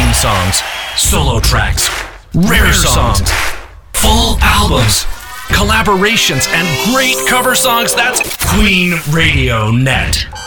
theme songs, solo tracks, rare songs, full albums, collaborations, and great cover songs. That's Queen Radio Net.